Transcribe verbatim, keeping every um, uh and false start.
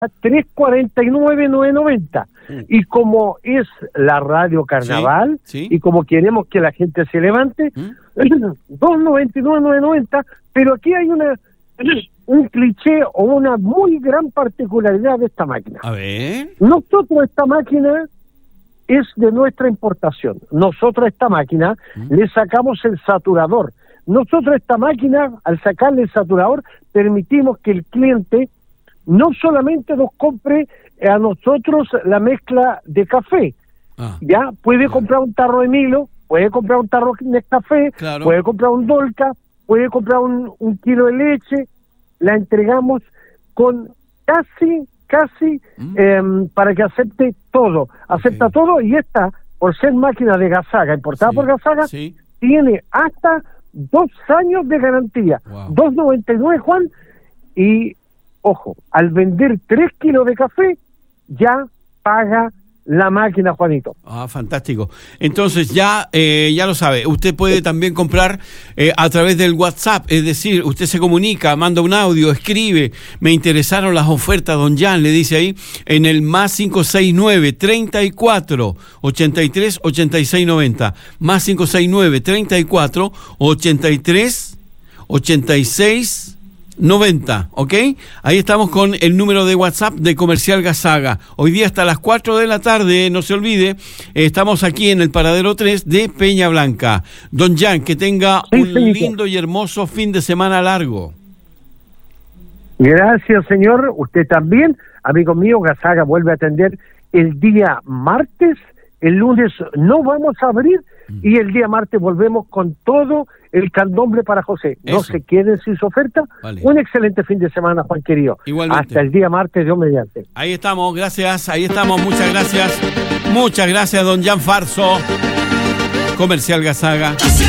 tres cuarenta y nueve, novecientos noventa. Mm. Y como es la radio Carnaval, sí, sí, y como queremos que la gente se levante, ¿Mm? doscientos noventa y nueve, novecientos noventa, pero aquí hay una un cliché o una muy gran particularidad de esta máquina. A ver. Nosotros esta máquina es de nuestra importación. Nosotros a esta máquina ¿Mm? le sacamos el saturador. Nosotros esta máquina, al sacarle el saturador, permitimos que el cliente no solamente nos compre a nosotros la mezcla de café, ah, ya puede claro. comprar un tarro de Milo, puede comprar un tarro de café, claro. puede comprar un Dolca, puede comprar un, un kilo de leche, la entregamos con casi, casi, ¿Mm? eh, para que acepte todo, acepta okay. todo, y esta, por ser máquina de Gasaga, importada sí, por Gasaga, sí. tiene hasta dos años de garantía, wow. dos noventa y nueve, Juan, y ojo, al vender tres kilos de café, ya paga la máquina, Juanito. Ah, fantástico. Entonces ya eh, ya lo sabe, usted puede también comprar eh, a través del WhatsApp, es decir, usted se comunica, manda un audio, escribe, me interesaron las ofertas, don Jan, le dice ahí, en el más cinco seis nueve, treinta y cuatro, ochenta y tres, ochenta y seis, noventa, más cinco seis nueve, treinta y cuatro, ochenta y tres, ochenta y seis, noventa, ¿ok? Ahí estamos con el número de WhatsApp de Comercial Gasaga. Hoy día hasta las cuatro de la tarde, no se olvide, estamos aquí en el Paradero tres de Peña Blanca. Don Jan, que tenga sí, un señor. lindo y hermoso fin de semana largo. Gracias, señor. Usted también, amigo mío. Gasaga vuelve a atender el día martes. El lunes no vamos a abrir y el día martes volvemos con todo el candomble para José. Eso. No se queden sin su oferta. Vale. Un excelente fin de semana, Juan querido. Igualmente. Hasta el día martes, Dios mediante. Ahí estamos, gracias. Ahí estamos, muchas gracias. Muchas gracias, don Jan Farso. Comercial Gasaga.